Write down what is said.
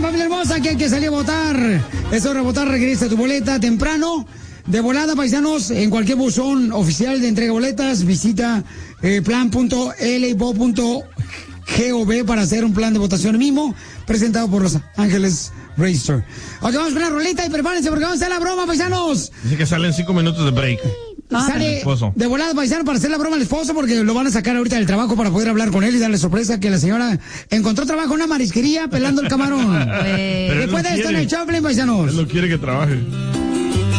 bien, familia hermosa, que hay que salir a votar. Es hora de votar, regresa tu boleta temprano. De volada, paisanos, en cualquier buzón oficial de entrega de boletas, visita plan.lbo.gov para hacer un plan de votación mismo, presentado por Los Ángeles Register. Ok, vamos con una rolita y prepárense porque vamos a hacer la broma, paisanos. Dice que salen 5 minutos de break. Sale de volada, paisano, para hacer la broma al esposo, porque lo van a sacar ahorita del trabajo para poder hablar con él y darle sorpresa que la señora encontró trabajo en una marisquería pelando el camarón. Pero después de esto en el Choplin, paisanos. Él no quiere que trabaje.